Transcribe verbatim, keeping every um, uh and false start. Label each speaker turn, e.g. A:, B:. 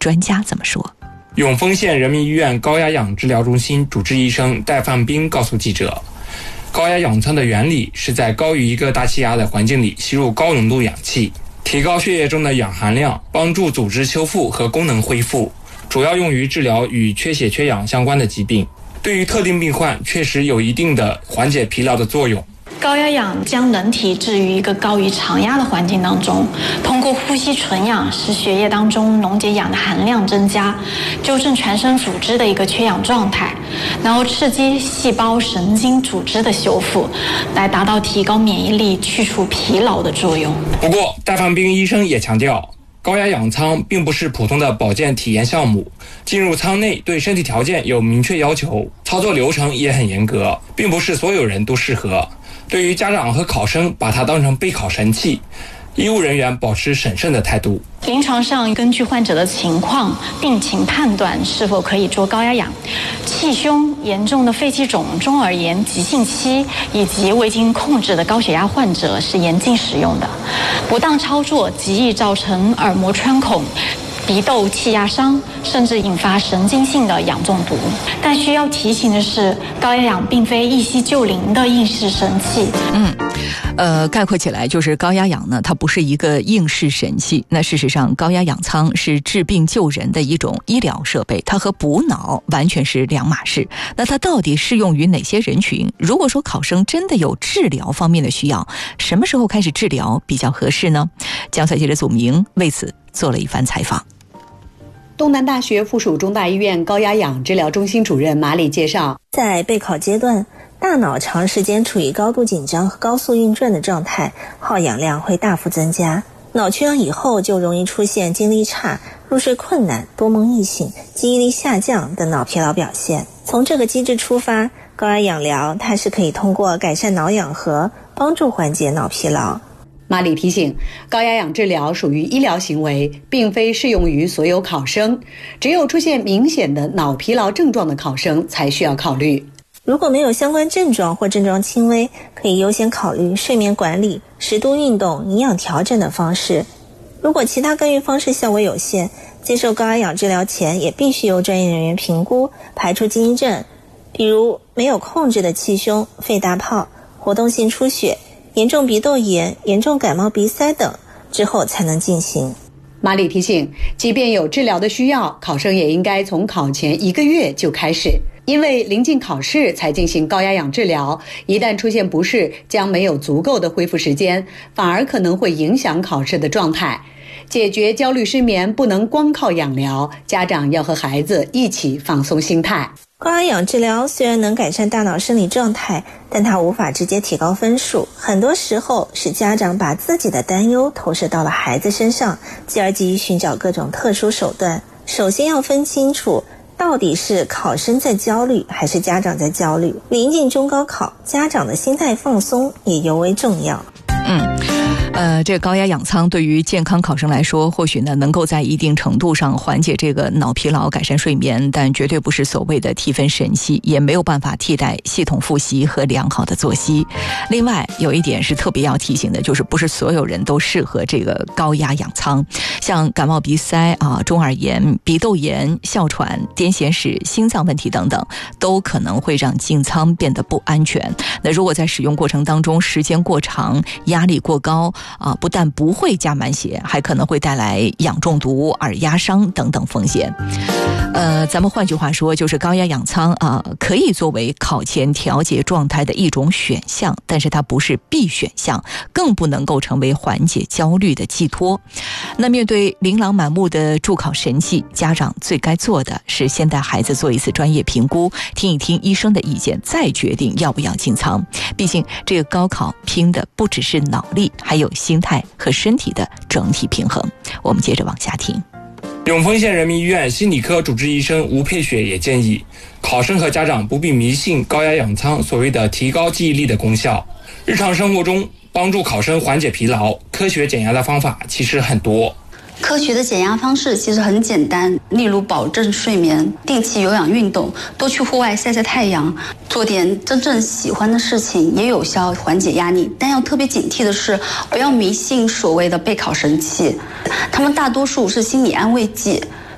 A: 专家怎么说。
B: 永丰县人民医院高压氧治疗中心主治医生戴范兵告诉记者，高压氧舱的原理是在高于一个大气压的环境里吸入高浓度氧气，提高血液中的氧含量，帮助组织修复和功能恢复，主要用于治疗与缺血缺氧相关的疾病。对于特定病患确实有一定的缓解疲劳的作用。
C: 高压氧将人体置于一个高于常压的环境当中，通过呼吸纯氧使血液当中溶解氧的含量增加，纠正全身组织的一个缺氧状态，然后刺激细胞神经组织的修复，来达到提高免疫力、去除疲劳的作用。
B: 不过戴范兵医生也强调，高压氧舱并不是普通的保健体验项目，进入舱内对身体条件有明确要求，操作流程也很严格，并不是所有人都适合。对于家长和考生把它当成备考神器，医务人员保持审慎的态度。
C: 临床上根据患者的情况病情判断是否可以做高压氧。气胸、严重的肺气肿、中耳炎急性期以及未经控制的高血压患者是严禁使用的。不当操作极易造成耳膜穿孔、鼻窦气压伤，甚至引发神经性的氧中毒。但需要提醒的是，高压氧并非一夕就灵的应试神器。
A: 嗯，呃，概括起来就是高压氧呢，它不是一个应试神器。那事实上，高压氧舱是治病救人的一种医疗设备，它和补脑完全是两码事。那它到底适用于哪些人群？如果说考生真的有治疗方面的需要，什么时候开始治疗比较合适呢？江赛记者祖明为此做了一番采访。
D: 东南大学附属中大医院高压氧治疗中心主任马里介绍，
E: 在备考阶段，大脑长时间处于高度紧张和高速运转的状态，耗氧量会大幅增加。脑缺氧以后就容易出现精力差、入睡困难、多梦易醒、记忆力下降等脑疲劳表现。从这个机制出发，高压氧疗它是可以通过改善脑氧合，帮助缓解脑疲劳。
D: 马里提醒，高压氧治疗属于医疗行为，并非适用于所有考生，只有出现明显的脑疲劳症状的考生才需要考虑。
E: 如果没有相关症状或症状轻微，可以优先考虑睡眠管理、适度运动、营养调整的方式。如果其他干预方式效果有限，接受高压氧治疗前也必须由专业人员评估，排除基因症，比如没有控制的气胸、肺大泡、活动性出血、严重鼻窦炎、严重感冒鼻塞等，之后才能进行。
D: 马里提醒，即便有治疗的需要，考生也应该从考前一个月就开始，因为临近考试才进行高压氧治疗，一旦出现不适，将没有足够的恢复时间，反而可能会影响考试的状态。解决焦虑失眠不能光靠氧疗，家长要和孩子一起放松心态。
E: 高压氧治疗虽然能改善大脑生理状态，但它无法直接提高分数，很多时候是家长把自己的担忧投射到了孩子身上，继而急于寻找各种特殊手段。首先要分清楚，到底是考生在焦虑还是家长在焦虑。临近中高考，家长的心态放松也尤为重要。
A: 嗯呃，这个高压氧舱对于健康考生来说，或许呢能够在一定程度上缓解这个脑疲劳、改善睡眠，但绝对不是所谓的提分神器，也没有办法替代系统复习和良好的作息。另外有一点是特别要提醒的，就是不是所有人都适合这个高压氧舱，像感冒鼻塞啊、中耳炎、鼻窦炎、哮喘、癫痫史、心脏问题等等，都可能会让进舱变得不安全。那如果在使用过程当中时间过长、压力过高啊，不但不会加满血，还可能会带来氧中毒、耳压伤等等风险。呃，咱们换句话说，就是高压氧舱啊，可以作为考前调节状态的一种选项，但是它不是必选项，更不能够成为缓解焦虑的寄托。那面对琳琅满目的助考神器，家长最该做的是先带孩子做一次专业评估，听一听医生的意见，再决定要不要进舱。毕竟这个高考拼的不只是脑力，还有心态和身体的整体平衡。我们接着往下听。
B: 永丰县人民医院心理科主治医生吴佩雪也建议，考生和家长不必迷信高压氧舱所谓的提高记忆力的功效。日常生活中，帮助考生缓解疲劳、科学减压的方法其实很多。
F: 科学的减压方式其实很简单，例如保证睡眠、定期有氧运动、多去户外晒晒太阳，做点真正喜欢的事情，也有效缓解压力。但要特别警惕的是，不要迷信所谓的备考神器，他们大多数是心理安慰剂，